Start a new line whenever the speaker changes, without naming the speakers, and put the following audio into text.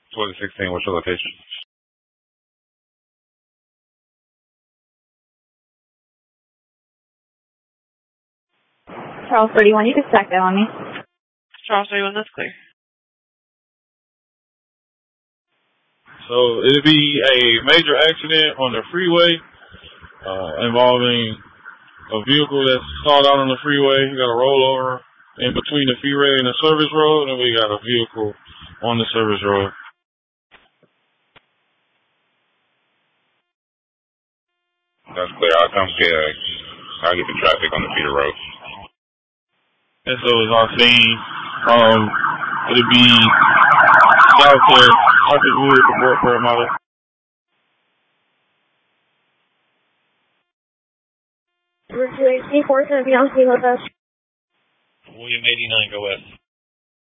2016, what's your location?
Charles 31, you can stack that on me.
Charles 31, that's clear.
So it'll be a major accident on the freeway involving a vehicle that's stalled out on the freeway. You got a rollover in between the freeway and the service road, and we got a vehicle on the service road.
That's clear. I'll get the traffic on the feeder road.
And so as I've seen, it'll be south to Market Wood to Fort Paramount.
We're doing C4 to be on scene with us.
William 89, go west.